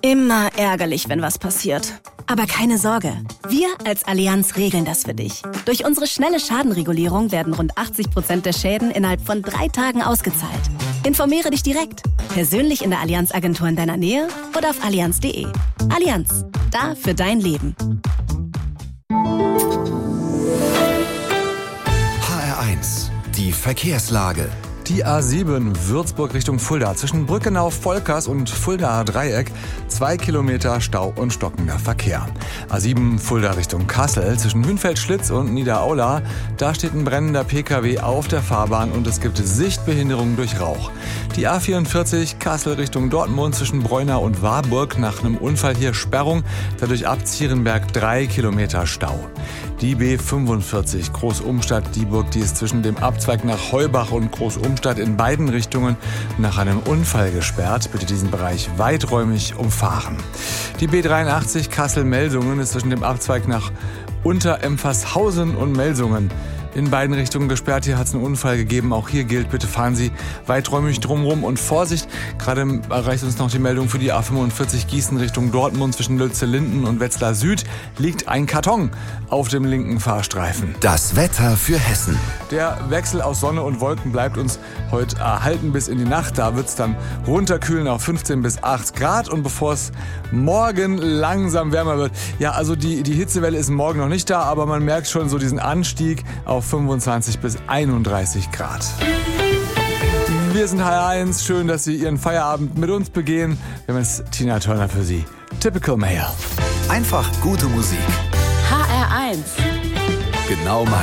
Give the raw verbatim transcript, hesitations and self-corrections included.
Immer ärgerlich, wenn was passiert. Aber keine Sorge, wir als Allianz regeln das für dich. Durch unsere schnelle Schadenregulierung werden rund achtzig Prozent der Schäden innerhalb von drei Tagen ausgezahlt. Informiere dich direkt, persönlich in der Allianz-Agentur in deiner Nähe oder auf allianz punkt de. Allianz, da für dein Leben. H R eins, die Verkehrslage. Die A sieben Würzburg Richtung Fulda zwischen Brückenau-Volkers und Fuldaer Dreieck. Zwei Kilometer Stau und stockender Verkehr. A sieben Fulda Richtung Kassel zwischen Hünfeld-Schlitz und Niederaula. Da steht ein brennender Pkw auf der Fahrbahn und es gibt Sichtbehinderungen durch Rauch. Die A vierundvierzig Kassel Richtung Dortmund zwischen Breunau und Warburg. Nach einem Unfall hier Sperrung. Dadurch ab Zierenberg drei Kilometer Stau. Die B fünfundvierzig Großumstadt-Dieburg, die ist zwischen dem Abzweig nach Heubach und Großumstadt in beiden Richtungen nach einem Unfall gesperrt. Bitte diesen Bereich weiträumig umfahren. Die B dreiundachtzig Kassel-Melsungen ist zwischen dem Abzweig nach Unterempfasshausen und Melsungen in beiden Richtungen gesperrt. Hier hat es einen Unfall gegeben. Auch hier gilt, bitte fahren Sie weiträumig drumherum und Vorsicht. Gerade erreicht uns noch die Meldung für die A fünfundvierzig Gießen Richtung Dortmund zwischen Lützellinden und Wetzlar Süd liegt ein Karton auf dem linken Fahrstreifen. Das Wetter für Hessen. Der Wechsel aus Sonne und Wolken bleibt uns heute erhalten bis in die Nacht. Da wird es dann runterkühlen auf fünfzehn bis acht Grad. Und bevor es morgen langsam wärmer wird, ja, also die, die Hitzewelle ist morgen noch nicht da, aber man merkt schon so diesen Anstieg auf fünfundzwanzig bis einunddreißig Grad. Wir sind H R eins. Schön, dass Sie Ihren Feierabend mit uns begehen. Wir haben jetzt Tina Turner für Sie. Typical Male. Einfach gute Musik. H R eins. Genau mein